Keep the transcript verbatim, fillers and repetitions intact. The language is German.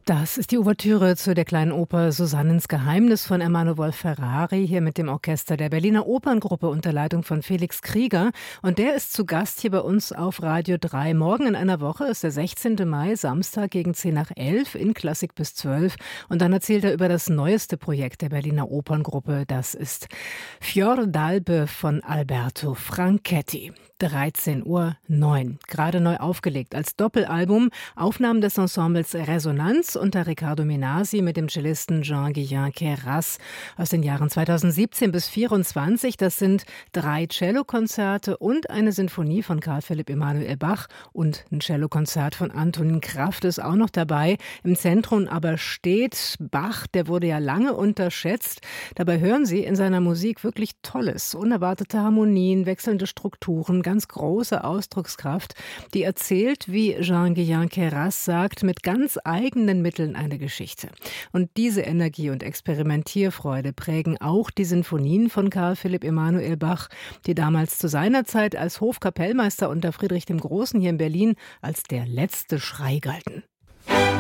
Das ist die Ouvertüre zu der kleinen Oper Susannens Geheimnis von Emanuel Ferrari, hier mit dem Orchester der Berliner Operngruppe unter Leitung von Felix Krieger. Und der ist zu Gast hier bei uns auf Radio drei. Morgen in einer Woche ist der sechzehnten Mai, Samstag gegen zehn nach elf in Klassik bis zwölf. Und dann erzählt er über das neueste Projekt der Berliner Operngruppe. Das ist Fior d'Albe von Alberto Franchetti. dreizehn Uhr neun, gerade neu aufgelegt als Doppelalbum, Aufnahmen des Ensembles Resonanz unter Riccardo Minasi mit dem Cellisten Jean-Guillain Queyras aus den Jahren zweitausendsiebzehn bis vierundzwanzig. Das sind drei Cellokonzerte und eine Sinfonie von Karl Philipp Emanuel Bach und ein Cellokonzert von Antonin Kraft ist auch noch dabei. Im Zentrum aber steht Bach, der wurde ja lange unterschätzt. Dabei hören Sie in seiner Musik wirklich Tolles, unerwartete Harmonien, wechselnde Strukturen, ganz große Ausdruckskraft, die erzählt, wie Jean-Guillain Queyras sagt, mit ganz eigenen Mitteln eine Geschichte. Und diese Energie und Experimentierfreude prägen auch die Sinfonien von Karl Philipp Emanuel Bach, die damals zu seiner Zeit als Hofkapellmeister unter Friedrich dem Großen hier in Berlin als der letzte Schrei galten.